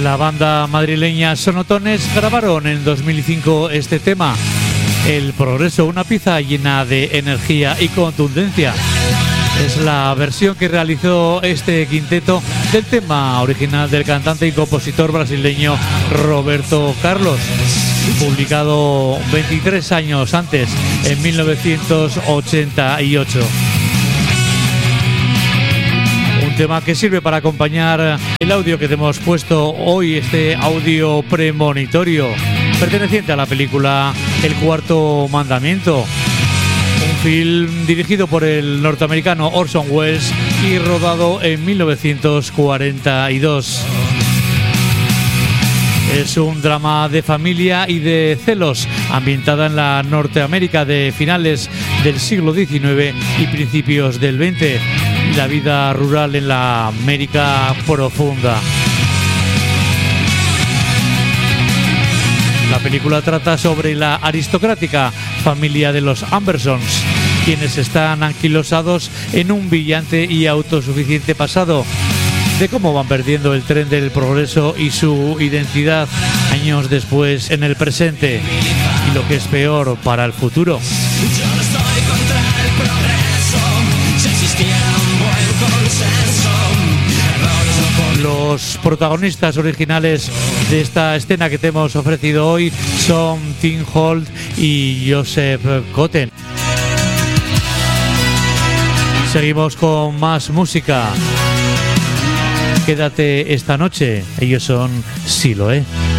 La banda madrileña Sonotones grabaron en 2005 este tema, El Progreso, una pieza llena de energía y contundencia. Es la versión que realizó este quinteto del tema original del cantante y compositor brasileño Roberto Carlos, publicado 23 años antes, en 1988. Un tema que sirve para acompañar el audio que te hemos puesto hoy, este audio premonitorio, perteneciente a la película El Cuarto Mandamiento, un film dirigido por el norteamericano Orson Welles y rodado en 1942. Es un drama de familia y de celos, ambientada en la Norteamérica de finales del siglo XIX y principios del XX, y la vida rural en la América profunda. La película trata sobre la aristocrática familia de los Ambersons, quienes están anquilosados en un brillante y autosuficiente pasado, de cómo van perdiendo el tren del progreso y su identidad años después en el presente, y lo que es peor, para el futuro. Yo no estoy contra el progreso, si existiera un buen consenso. Los protagonistas originales de esta escena que te hemos ofrecido hoy son Tim Holt y Joseph Cotten. Seguimos con más música. Quédate esta noche. Ellos son Siloé.